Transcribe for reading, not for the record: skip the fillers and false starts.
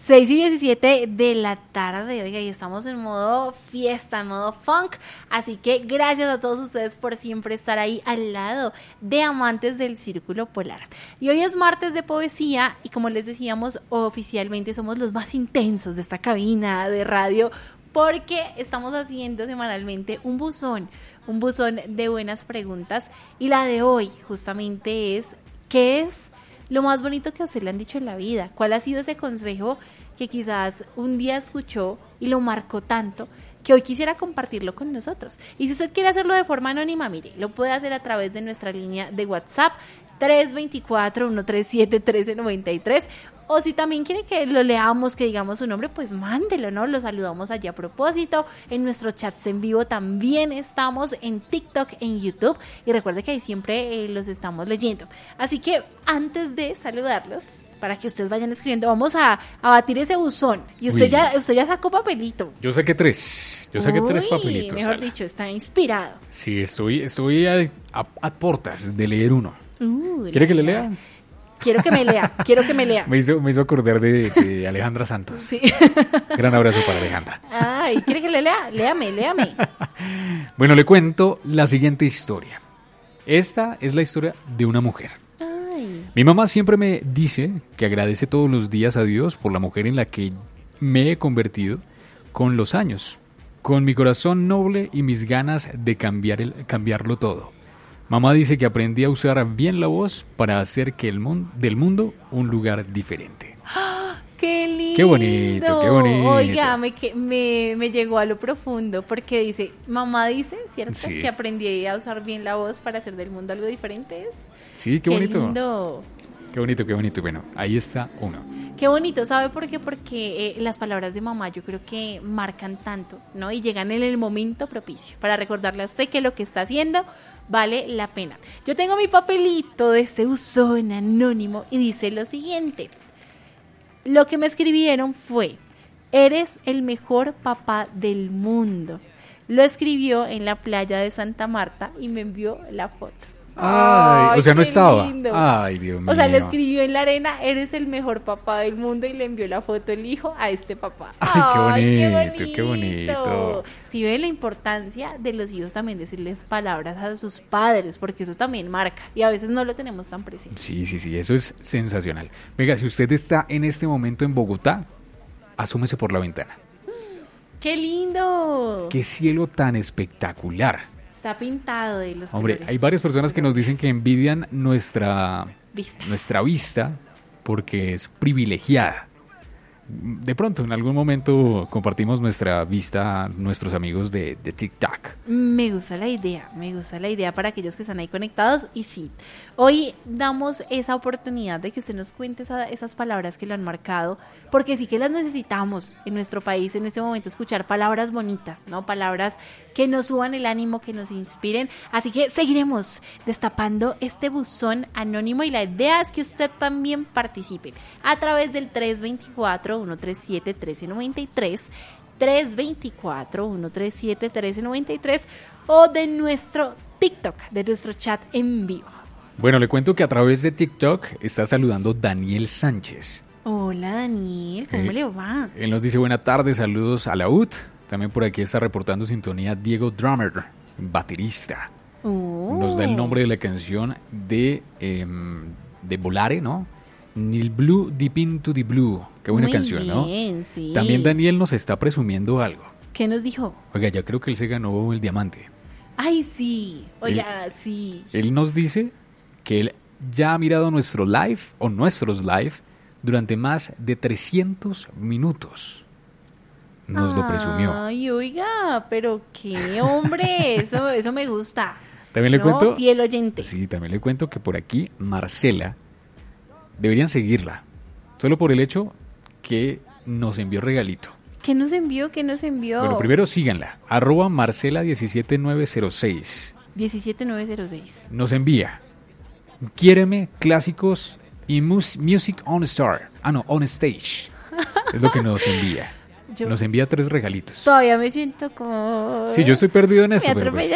6:17 de la tarde, oiga, y estamos en modo fiesta, en modo funk, así que gracias a todos ustedes por siempre estar ahí al lado de Amantes del Círculo Polar. Y hoy es martes de poesía y como les decíamos, oficialmente somos los más intensos de esta cabina de radio porque estamos haciendo semanalmente un buzón de buenas preguntas y la de hoy justamente es, ¿qué es lo más bonito que a usted le han dicho en la vida? ¿Cuál ha sido ese consejo que quizás un día escuchó y lo marcó tanto que hoy quisiera compartirlo con nosotros? Y si usted quiere hacerlo de forma anónima, mire, lo puede hacer a través de nuestra línea de WhatsApp 324-137-1393, o si también quiere que lo leamos, que digamos su nombre, pues mándelo, ¿no? Lo saludamos allí a propósito. En nuestros chats en vivo también estamos, en TikTok, en YouTube, y recuerde que ahí siempre los estamos leyendo. Así que antes de saludarlos, para que ustedes vayan escribiendo, vamos a batir ese buzón. Y usted ya sacó papelito. Yo saqué tres papelitos. Mejor dicho, está inspirado. Sí, estoy a portas de leer uno. ¿Quiere que le lea? Quiero que me lea. Me hizo acordar de Alejandra Santos. Sí. Gran abrazo para Alejandra. Ay, ¿quiere que le lea? Léame. Bueno, le cuento la siguiente historia. Esta es la historia de una mujer. Ay. Mi mamá siempre me dice que agradece todos los días a Dios por la mujer en la que me he convertido con los años, con mi corazón noble y mis ganas de cambiarlo todo. Mamá dice que aprendí a usar bien la voz para hacer que del mundo un lugar diferente. ¡Qué lindo! ¡Qué bonito! Oiga, me llegó a lo profundo porque dice, mamá dice, ¿cierto? Sí. Que aprendí a usar bien la voz para hacer del mundo algo diferente. Sí, qué bonito. Lindo. Qué bonito. Bueno, ahí está uno. Qué bonito, ¿sabe por qué? Porque las palabras de mamá yo creo que marcan tanto, ¿no? Y llegan en el momento propicio para recordarle a usted que lo que está haciendo vale la pena. Yo tengo mi papelito de este buzón anónimo y dice lo siguiente. Lo que me escribieron fue, eres el mejor papá del mundo. Lo escribió en la playa de Santa Marta y me envió la foto. Ay, o sea, no estaba. Lindo. Ay, Dios mío. O sea, le escribió en la arena, eres el mejor papá del mundo y le envió la foto el hijo a este papá. Ay, qué bonito. Si ve la importancia de los hijos también decirles palabras a sus padres, porque eso también marca y a veces no lo tenemos tan presente. Sí, eso es sensacional. Venga, si usted está en este momento en Bogotá, asómese por la ventana. ¡Qué lindo! ¡Qué cielo tan espectacular! Está pintado de los Hombre, colores. hay varias personas que nos dicen que envidian nuestra vista porque es privilegiada. De pronto, en algún momento compartimos nuestra vista a nuestros amigos de TikTok. Me gusta la idea para aquellos que están ahí conectados. Y sí, hoy damos esa oportunidad de que usted nos cuente esas palabras que lo han marcado, porque sí que las necesitamos en nuestro país en este momento, escuchar palabras bonitas, ¿no? Palabras que nos suban el ánimo, que nos inspiren. Así que seguiremos destapando este buzón anónimo y la idea es que usted también participe a través del 324-137-1393, 324-137-1393 o de nuestro TikTok, de nuestro chat en vivo. Bueno, le cuento que a través de TikTok está saludando Daniel Sánchez. Hola Daniel, ¿cómo le va? Él nos dice buena tarde, saludos a la UT. También por aquí está reportando sintonía Diego Drummer, baterista. Nos da el nombre de la canción de Volare, ¿no? Nil Blue Deep Into the Blue. Qué buena canción, ¿no? Sí. También Daniel nos está presumiendo algo. ¿Qué nos dijo? Oiga, ya creo que él se ganó el diamante. Ay, sí. Oiga, sí. Él nos dice que él ya ha mirado nuestros live durante más de 300 minutos. Nos lo presumió. Ay, oiga, pero qué hombre, eso me gusta. También le cuento. Fiel oyente. Sí, también le cuento que por aquí Marcela, deberían seguirla, solo por el hecho que nos envió regalito. ¿Qué nos envió? Bueno, primero síganla, @Marcela17906. 17906. Nos envía Quiéreme, clásicos y Music on Star. On Stage. Es lo que nos envía. Nos envía 3 regalitos. Todavía me siento como... Sí, yo estoy perdido en esto. Me